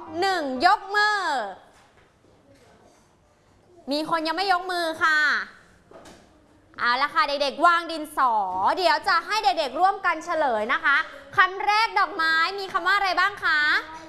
1 ยกมือมีคนยังไม่ยกมือค่ะเอาละค่ะเด็กๆวางดินสอเดี๋ยวจะให้เด็กๆร่วมกันเฉลยนะคะคำแรกดอกไม้มีคำว่าอะไรบ้างคะ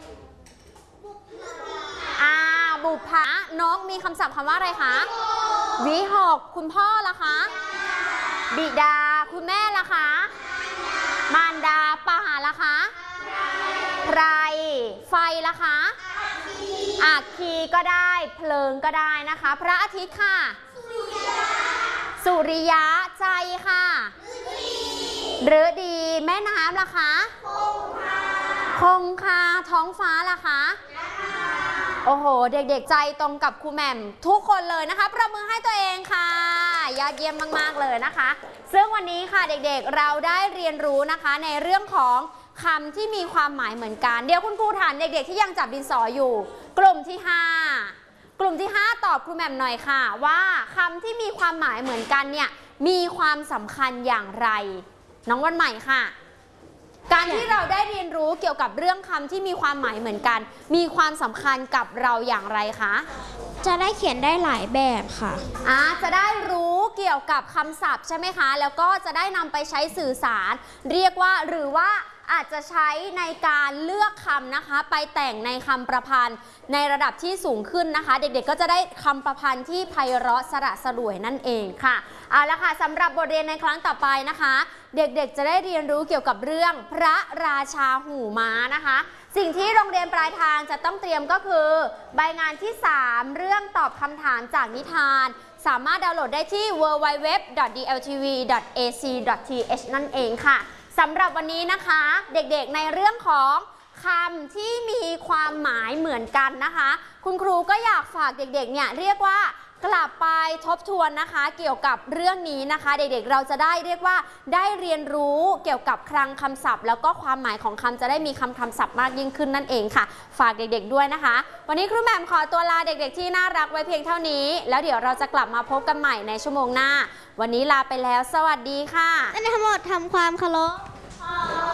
บุพนกมีคำศัพท์คำว่าอะไรคะวิหกคุณพ่อล่ะคะบิดาคุณแม่ล่ะคะมารดาป่าล่ะคะไพรไฟล่ะคะอัคคีก็ได้เพลิงก็ได้นะคะพระอาทิตย์ค่ะสุริยะใจค่ะฤดีแม่น้ำล่ะคะคงคาท้องฟ้าล่ะคะโอ้โหเด็กๆใจตรงกับครูแหม่มทุกคนเลยนะคะประมือให้ตัวเองค่ะยอดเยี่ยมมากๆเลยนะคะซึ่งวันนี้ค่ะเด็กๆเราได้เรียนรู้นะคะในเรื่องของคำที่มีความหมายเหมือนกันเดี๋ยวคุณครูถามเด็กๆที่ยังจับดินสออยู่กลุ่มที่5ตอบครูแหม่มหน่อยค่ะว่าคำที่มีความหมายเหมือนกันเนี่ยมีความสำคัญอย่างไรน้องวันใหม่ค่ะการที่เราได้เรียนรู้เกี่ยวกับเรื่องคำที่มีความหมายเหมือนกันมีความสำคัญกับเราอย่างไรคะจะได้เขียนได้หลายแบบค่ะจะได้รู้เกี่ยวกับคำศัพท์ใช่ไหมคะแล้วก็จะได้นำไปใช้สื่อสารเรียกว่าหรือว่าอาจจะใช้ในการเลือกคำนะคะไปแต่งในคำประพันธ์ในระดับที่สูงขึ้นนะคะเด็กๆก็จะได้คำประพันธ์ที่ไพเราะสระสลวยนั่นเองค่ะเอาละค่ะสำหรับบทเรียนในครั้งต่อไปนะคะเด็กๆจะได้เรียนรู้เกี่ยวกับเรื่องพระราชาหูม้านะคะสิ่งที่โรงเรียนปลายทางจะต้องเตรียมก็คือใบงานที่3เรื่องตอบคำถามจากนิทานสามารถดาวน์โหลดได้ที่ www.dltv.ac.th นั่นเองค่ะสำหรับวันนี้นะคะเด็กๆในเรื่องของคำที่มีความหมายเหมือนกันนะคะคุณครูก็อยากฝากเด็กๆเนี่ยเรียกว่ากลับไปทบทวนนะคะเกี่ยวกับเรื่องนี้นะคะเด็กๆเราจะได้เรียกว่าได้เรียนรู้เกี่ยวกับคลังคำศัพท์แล้วก็ความหมายของคำจะได้มีคำศัพท์มากยิ่งขึ้นนั่นเองค่ะฝากเด็กๆด้วยนะคะวันนี้ครูแหม่มขอตัวลาเด็กๆที่น่ารักไว้เพียงเท่านี้แล้วเดี๋ยวเราจะกลับมาพบกันใหม่ในชั่วโมงหน้าวันนี้ลาไปแล้วสวัสดีค่ะทั้งหมดทำความเคารพ